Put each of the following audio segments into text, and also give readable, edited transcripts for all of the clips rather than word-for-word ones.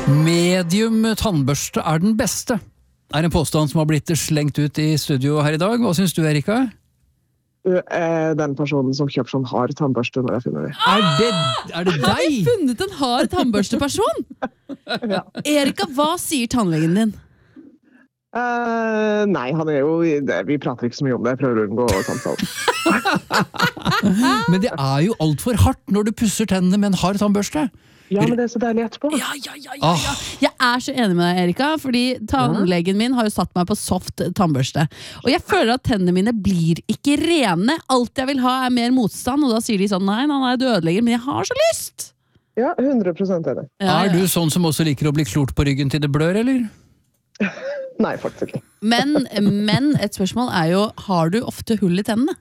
Medium tannbørste den beste. En påstand som har blitt slengt ut I studio her I dag. Hva synes du, Erika? Du den personen som kjøper sånn hard tannbørste når jeg finner det. Er det deg? Har du funnet en hard tannbørsteperson? Ja. Erika, hva sier tannlegen din? Nei, han jo vi prater ikke så mye om det. Jeg prøver å unngå samtalen. Men det jo alt for hardt når du pusser tennene med en hard tannbørste. Ja, men det så deilig etterpå. Ja. Jeg så enig med deg, Erika, fordi tannlegen min har jo satt meg på soft tannbørste. Og jeg føler at tennene mine blir ikke rene. Alt jeg vil ha mer motstand, og da sier de sånn, nei, du ødelegger, men jeg har så lyst. Ja, 100% enig. Ja. Du sånn som også liker å bli klort på ryggen til det blør, eller? Nei, faktisk ikke. Men et spørsmål jo, har du ofte hull I tennene?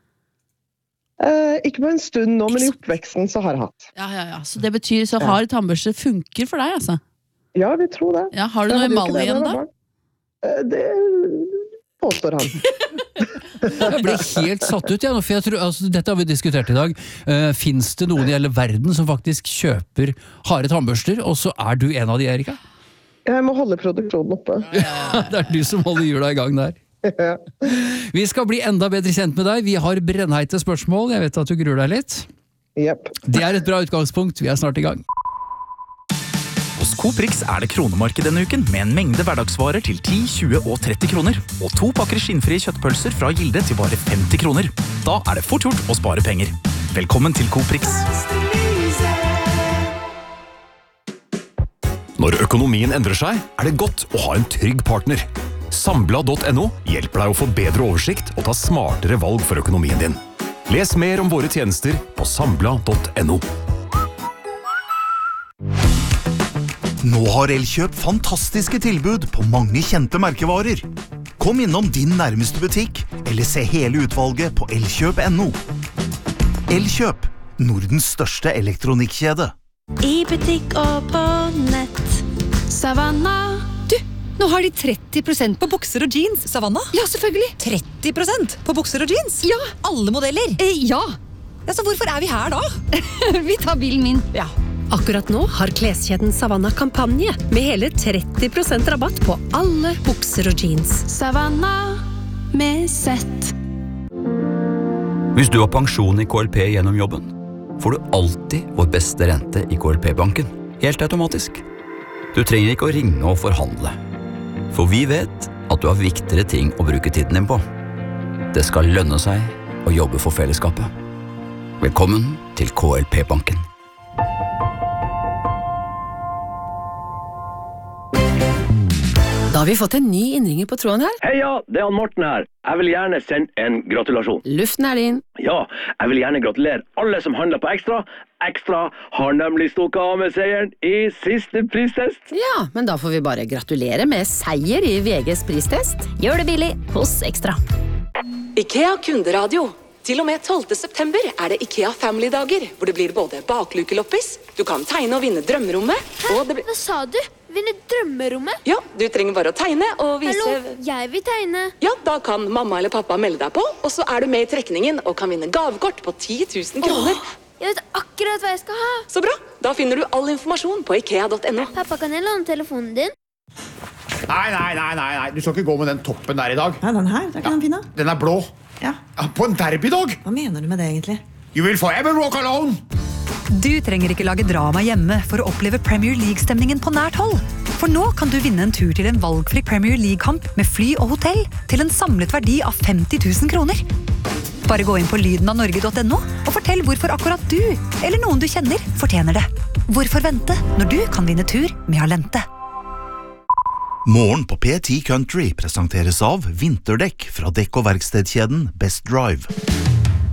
Ikke på en stund nå, men I oppveksten så har jeg hatt. Ja. Så det betyr så hard tannbørste funker for deg, altså? Ja, vi tror det. Ja, har du noe emalje igjen da? Det påstår han. Jeg ble helt satt ut, for jeg tror, altså, dette har vi diskutert I dag. Finnes det noen I hele verden som faktisk kjøper harde tannbørster, og så du en av de, Erika? Jeg må holde produksjonen oppe. Det du som holder hjula I gang der. Vi skal bli enda bedre kjent med deg. Vi har brennheite spørsmål. Jeg vet at du gruer deg litt. Yep. Det et bra utgangspunkt. Vi snart I gang. Hos Coprix det kronemarked denne uken med en mengde hverdagsvarer til 10, 20 og 30 kroner. Og 2 pakker skinnfrie kjøttpølser fra Gilde til bare 50 kroner. Da det fort gjort å spare penger. Velkommen til Coprix. Når økonomien endrer seg, det godt å ha en trygg partner. Sambla.no hjelper deg å få bedre oversikt og ta smartere valg for økonomien din. Les mer om våre tjenester på sambla.no. Nå har Elkjøp fantastiske tilbud på mange kjente merkevarer. Kom innom din nærmeste butikk, eller se hele utvalget på elkjøp.no. Elkjøp, Nordens største elektronikkjede. I butikk og på nett. Savanna. Nå har de 30% på bukser og jeans, Savanna. Ja, selvfølgelig. 30% på bukser og jeans? Ja. Alle modeller? Ja. Så hvorfor vi her da? Vi tar bilen min. Ja. Akkurat nå har kleskjeden Savanna kampanje med hele 30% rabatt på alle bukser og jeans. Savanna med sett. Hvis du har pensjon I KLP gjennom jobben, får du alltid vår beste rente I KLP-banken. Helt automatisk. Du trenger ikke å ringe og forhandle. For vi vet at du har viktigere ting å bruke tiden din på. Det skal lønne seg å jobbe for fellesskapet. Velkommen til KLP-banken. Da har vi fått en ny innringer på tråden her. Heia, det han Morten her. Jeg vil gjerne sende en gratulasjon. Luften din. Ja, jeg vil gjerne gratulere alle som handler på Ekstra. Ekstra har nemlig stukket av med seieren I siste pristest. Ja, men da får vi bare gratulere med seier I VGs pristest. Gjør det billig hos Ekstra. IKEA kunderadio. Til og med 12. september det IKEA Family-dager, hvor det blir både baklukeloppis, du kan tegne og vinne drømmerommet, og det blir... Hva sa du? Vinne drømmerommet? Ja, du trenger bare å tegne og vise... Hallo, jeg vil tegne. Ja, da kan mamma eller pappa melde deg på, og så du med I trekningen og kan vinne gavekort på 10 000 kroner. Jeg vet akkurat hva jeg skal ha. Så bra, da finner du all informasjon på ikea.no. Pappa, kan jeg låne telefonen din? Nei, du skal ikke gå med den toppen der I dag. Nei, den her, kan den finne. Den blå. Ja. På en derbydag. Hva mener du med det egentlig? You will forever walk alone. Du trenger ikke lage drama hjemme for å oppleve Premier League-stemningen på nært hold. For nå kan du vinne en tur til en valgfri Premier League-kamp med fly og hotell til en samlet verdi av 50 000 kroner. Bare gå inn på lydenavnorge.no og fortell hvorfor akkurat du, eller noen du kjenner, fortjener det. Hvorfor vente når du kan vinne tur med Alente? Morgen på P10 Country presenteres av vinterdekk fra dekk- og verkstedkjeden Best Drive.